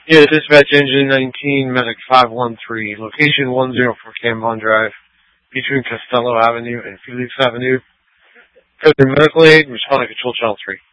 Yeah, dispatch engine 19, medic 513, location 104 Cambon Drive, between Costello Avenue and Felix Avenue. For the medical aid, respond to control channel 3.